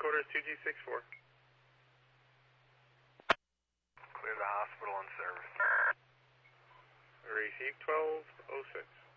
headquarters 2G64. Clear the hospital and service. Receive 1206.